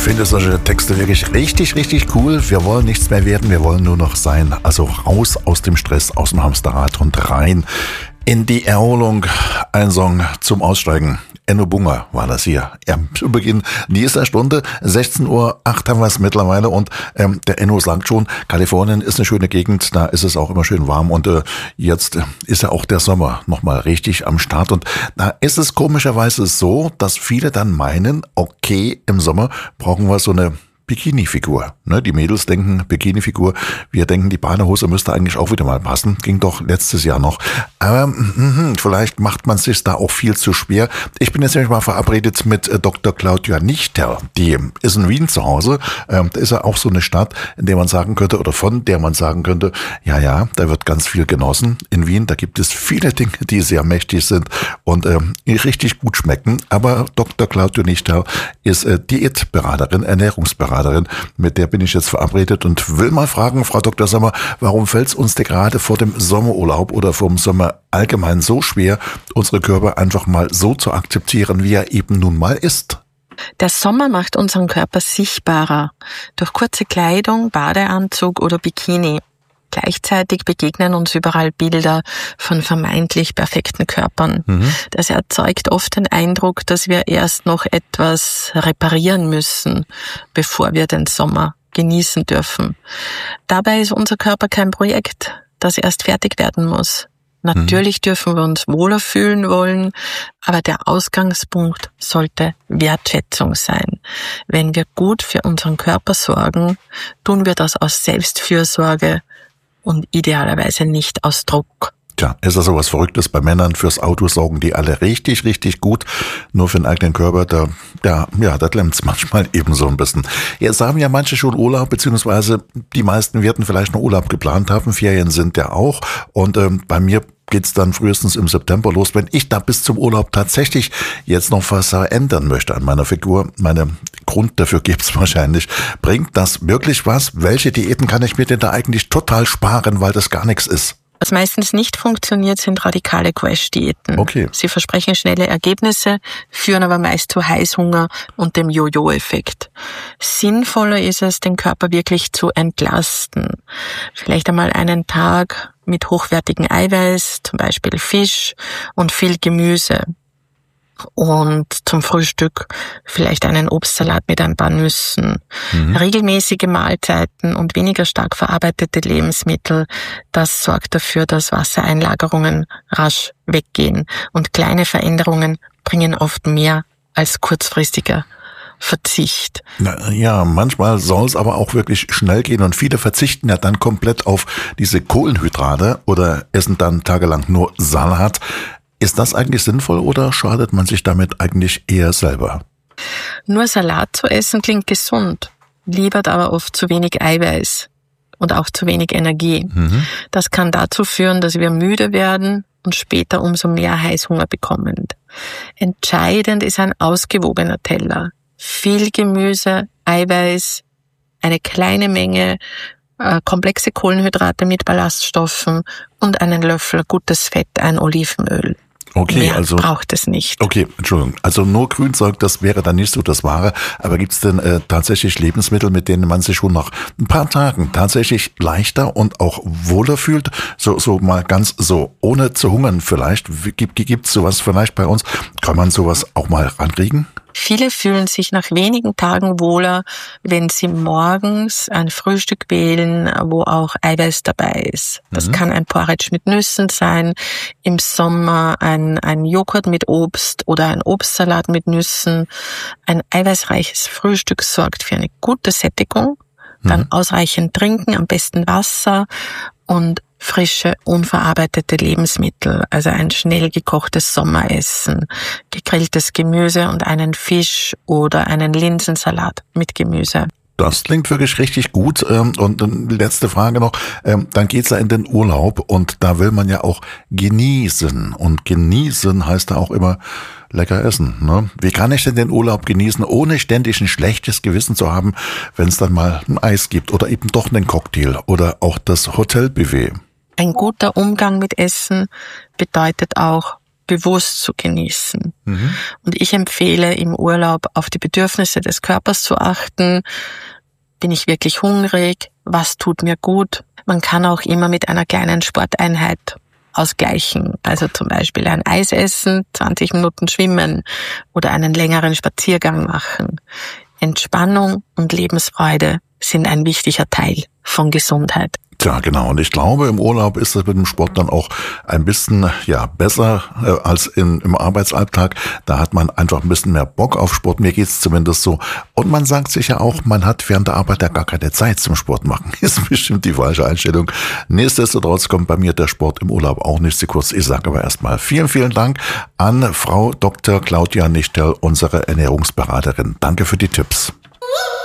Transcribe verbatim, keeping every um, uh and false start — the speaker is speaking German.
finde solche Texte wirklich richtig, richtig cool. Wir wollen nichts mehr werden, wir wollen nur noch sein. Also raus aus dem Stress, aus dem Hamsterrad und rein in die Erholung. Ein Song zum Aussteigen. Enno Bunger war das hier. Ja, zu Beginn dieser Stunde, sechzehn Uhr acht haben wir es mittlerweile und ähm, der Enno sagt schon, Kalifornien ist eine schöne Gegend, da ist es auch immer schön warm und äh, jetzt ist ja auch der Sommer nochmal richtig am Start und da ist es komischerweise so, dass viele dann meinen, okay, im Sommer brauchen wir so eine Bikini-Figur. Ne, die Mädels denken Bikini-Figur, wir denken, die Badehose müsste eigentlich auch wieder mal passen. Ging doch letztes Jahr noch. Aber mh, vielleicht macht man sich da auch viel zu schwer. Ich bin jetzt nämlich mal verabredet mit äh, Doktor Claudia Nichter. Die ist in Wien zu Hause. Ähm, da ist ja auch so eine Stadt, in der man sagen könnte, oder von der man sagen könnte, ja, ja, da wird ganz viel genossen. In Wien, da gibt es viele Dinge, die sehr mächtig sind und ähm, richtig gut schmecken. Aber Doktor Claudia Nichter ist äh, Diätberaterin, Ernährungsberaterin. Mit der bin ich jetzt verabredet und will mal fragen, Frau Doktor Sommer, warum fällt es uns denn gerade vor dem Sommerurlaub oder vor dem Sommer allgemein so schwer, unsere Körper einfach mal so zu akzeptieren, wie er eben nun mal ist? Der Sommer macht unseren Körper sichtbarer durch kurze Kleidung, Badeanzug oder Bikini. Gleichzeitig begegnen uns überall Bilder von vermeintlich perfekten Körpern. Mhm. Das erzeugt oft den Eindruck, dass wir erst noch etwas reparieren müssen, bevor wir den Sommer genießen dürfen. Dabei ist unser Körper kein Projekt, das erst fertig werden muss. Natürlich mhm. dürfen wir uns wohler fühlen wollen, aber der Ausgangspunkt sollte Wertschätzung sein. Wenn wir gut für unseren Körper sorgen, tun wir das aus Selbstfürsorge und idealerweise nicht aus Druck. Tja, ist das sowas Verrücktes bei Männern? Fürs Auto sorgen die alle richtig, richtig gut. Nur für den eigenen Körper, da, da, ja, da klemmt's manchmal eben so ein bisschen. Jetzt haben ja manche schon Urlaub, beziehungsweise die meisten werden vielleicht noch Urlaub geplant haben. Ferien sind ja auch. Und ähm, bei mir geht's dann frühestens im September los. Wenn ich da bis zum Urlaub tatsächlich jetzt noch was verändern möchte an meiner Figur, meine Grund dafür gibt's wahrscheinlich. Bringt das wirklich was? Welche Diäten kann ich mir denn da eigentlich total sparen, weil das gar nichts ist? Was meistens nicht funktioniert, sind radikale Crash-Diäten. Okay. Sie versprechen schnelle Ergebnisse, führen aber meist zu Heißhunger und dem Jojo-Effekt. Sinnvoller ist es, den Körper wirklich zu entlasten. Vielleicht einmal einen Tag mit hochwertigem Eiweiß, zum Beispiel Fisch und viel Gemüse. Und zum Frühstück vielleicht einen Obstsalat mit ein paar Nüssen. Mhm. Regelmäßige Mahlzeiten und weniger stark verarbeitete Lebensmittel, das sorgt dafür, dass Wassereinlagerungen rasch weggehen. Und kleine Veränderungen bringen oft mehr als kurzfristiger Verzicht. Na, ja, manchmal soll es aber auch wirklich schnell gehen und viele verzichten ja dann komplett auf diese Kohlenhydrate oder essen dann tagelang nur Salat. Ist das eigentlich sinnvoll oder schadet man sich damit eigentlich eher selber? Nur Salat zu essen klingt gesund, liefert aber oft zu wenig Eiweiß und auch zu wenig Energie. Mhm. Das kann dazu führen, dass wir müde werden und später umso mehr Heißhunger bekommen. Entscheidend ist ein ausgewogener Teller. Viel Gemüse, Eiweiß, eine kleine Menge äh, komplexe Kohlenhydrate mit Ballaststoffen und einen Löffel gutes Fett, ein Olivenöl. Okay, Mehr also braucht es nicht. Okay, Entschuldigung. Also nur Grünzeug, das wäre dann nicht so das Wahre. Aber gibt es denn äh, tatsächlich Lebensmittel, mit denen man sich schon nach ein paar Tagen tatsächlich leichter und auch wohler fühlt? So so mal ganz so, ohne zu hungern vielleicht. Gibt gibt's sowas vielleicht bei uns? Kann man sowas auch mal rankriegen? Viele fühlen sich nach wenigen Tagen wohler, wenn sie morgens ein Frühstück wählen, wo auch Eiweiß dabei ist. Das mhm. kann ein Porridge mit Nüssen sein, im Sommer ein, ein Joghurt mit Obst oder ein Obstsalat mit Nüssen. Ein eiweißreiches Frühstück sorgt für eine gute Sättigung, mhm. dann ausreichend trinken, am besten Wasser und frische, unverarbeitete Lebensmittel, also ein schnell gekochtes Sommeressen, gegrilltes Gemüse und einen Fisch oder einen Linsensalat mit Gemüse. Das klingt wirklich richtig gut. Und letzte Frage noch, dann geht's ja in den Urlaub und da will man ja auch genießen. Und genießen heißt da auch immer lecker essen. Ne? Wie kann ich denn den Urlaub genießen, ohne ständig ein schlechtes Gewissen zu haben, wenn es dann mal ein Eis gibt oder eben doch einen Cocktail oder auch das Hotelbuffet? Ein guter Umgang mit Essen bedeutet auch bewusst zu genießen. Mhm. Und ich empfehle im Urlaub auf die Bedürfnisse des Körpers zu achten. Bin ich wirklich hungrig? Was tut mir gut? Man kann auch immer mit einer kleinen Sporteinheit ausgleichen. Also zum Beispiel ein Eis essen, zwanzig Minuten schwimmen oder einen längeren Spaziergang machen. Entspannung und Lebensfreude sind ein wichtiger Teil von Gesundheit. Tja, genau. Und ich glaube, im Urlaub ist es mit dem Sport dann auch ein bisschen, ja, besser äh, als in, im Arbeitsalltag. Da hat man einfach ein bisschen mehr Bock auf Sport. Mir geht's zumindest so. Und man sagt sich ja auch, man hat während der Arbeit ja gar keine Zeit zum Sport machen. Ist bestimmt die falsche Einstellung. Nichtsdestotrotz kommt bei mir der Sport im Urlaub auch nicht zu kurz. Ich sage aber erstmal vielen, vielen Dank an Frau Doktor Claudia Nichterl, unsere Ernährungsberaterin. Danke für die Tipps.